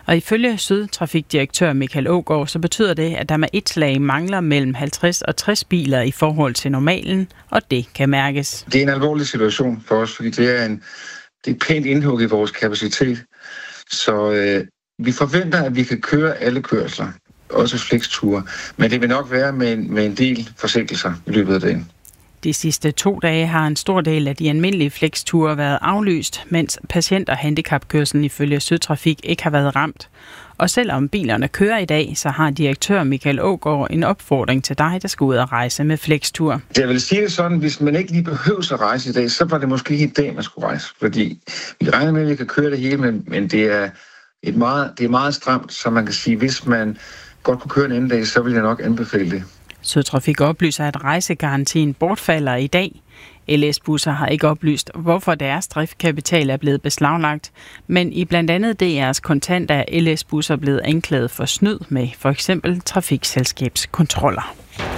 Og ifølge Sydtrafikdirektør Michael Aagaard, så betyder det, at der med et slag mangler mellem 50 og 60 biler i forhold til normalen, og det kan mærkes. Det er en alvorlig situation for os, fordi det er et pænt indhug i vores kapacitet. Så vi forventer, at vi kan køre alle kørsler, også flexture, men det vil nok være med en del forsinkelser i løbet af dagen. De sidste 2 dage har en stor del af de almindelige flexture været aflyst, mens patient- og handicapkørslen ifølge Sydtrafik ikke har været ramt. Og selvom bilerne kører i dag, så har direktør Michael Aagaard en opfordring til dig, der skal ud og rejse med flexture. Jeg vil sige det sådan, hvis man ikke lige behøver at rejse i dag, så var det måske ikke i dag, man skulle rejse. Fordi vi regner med, at vi kan køre det hele, men det er meget stramt, så man kan sige, hvis man godt kunne køre en anden dag, så vil jeg nok anbefale det. Sydtrafik oplyser, at rejsegarantien bortfalder i dag. LS-busser har ikke oplyst, hvorfor deres driftkapital er blevet beslaglagt, men i blandt andet DR's kontanter er LS-busser blevet anklaget for snyd med for eksempel trafikselskabskontroller.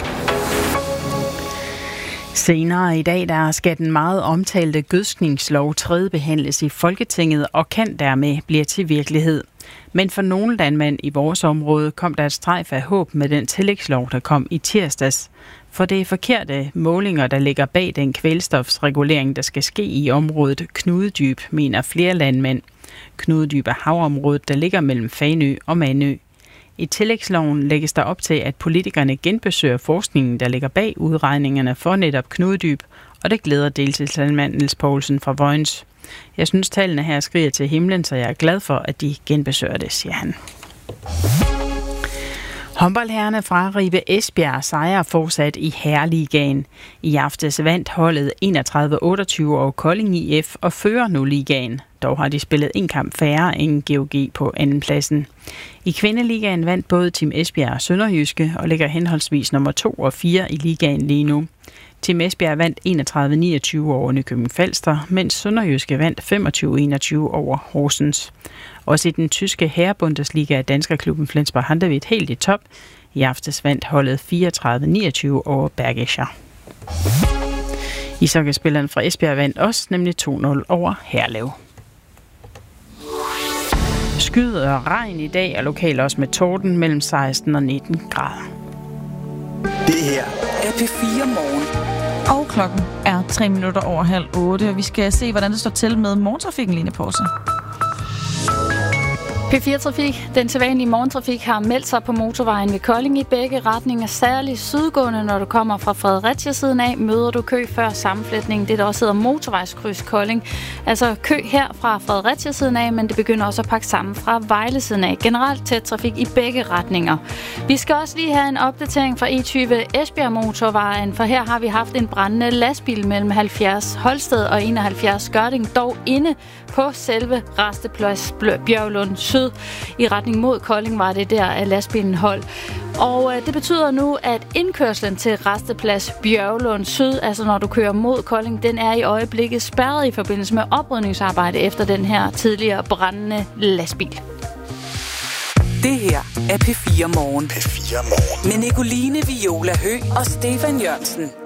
Senere i dag, der skal den meget omtalte gødskningslov tredjebehandles i Folketinget og kan dermed blive til virkelighed. Men for nogle landmænd i vores område kom der et strejf af håb med den tillægslov, der kom i tirsdags. For det er forkerte målinger, der ligger bag den kvælstofsregulering, der skal ske i området Knudedyb, mener flere landmænd. Knudedyb er havområdet, der ligger mellem Fanø og Mandø. I tillægsloven lægges der op til, at politikerne genbesøger forskningen, der ligger bag udregningerne for netop Knudedyb, og det glæder deltidslandmand Niels Poulsen fra Vojens. Jeg synes, tallene her skriger til himlen, så jeg er glad for, at de genbesøger det, siger han. Håndboldherrerne fra Ribe Esbjerg sejrer fortsat i herreligaen. I aftes vandt holdet 31-28 over Kolding IF og fører nu ligaen. Dog har de spillet en kamp færre end GOG på andenpladsen. I kvindeligaen vandt både Team Esbjerg og Sønderjyske og ligger henholdsvis nummer 2 og 4 i ligaen lige nu. Team Esbjerg vandt 31-29 over Nykøbing Falster, mens Sønderjyske vandt 25-21 over Horsens. Også i den tyske herrebundesliga er danskerklubben Flensburg Handewitt helt i top. I aftes vandt holdet 34-29 over Bergischer. Ishockeyspilleren fra Esbjerg vandt også, nemlig 2-0 over Herlev. Skyd og regn i dag og lokalt også med torden mellem 16 og 19 grader. Det her er P4 Morgen. Og klokken er 7:03, og vi skal se, hvordan det står til med morgentrafikken, Line Porse. P4 Trafik, den sædvanlige morgentrafik, har meldt sig på motorvejen ved Kolding i begge retninger, særligt sydgående. Når du kommer fra Fredericia-siden af, møder du kø før sammenflætningen, det der også hedder motorvejskryds Kolding. Altså kø her fra Fredericia-siden af, men det begynder også at pakke sammen fra Vejle-siden af. Generelt tæt trafik i begge retninger. Vi skal også lige have en opdatering fra E20 Esbjerg motorvejen, for her har vi haft en brændende lastbil mellem 70 Holsted og 71 Skørting, dog inde på selve Rasteplads Bjørglund Syd. I retning mod Kolding var det der, at lastbilen holdt. Og det betyder nu, at indkørslen til Rasteplads Bjørglund Syd, altså når du kører mod Kolding, den er i øjeblikket spærret i forbindelse med oprydningsarbejde efter den her tidligere brændende lastbil. Det her er P4 Morgen. P4 Morgen. Med Nicoline Viola Høgh og Stefan Jørgensen.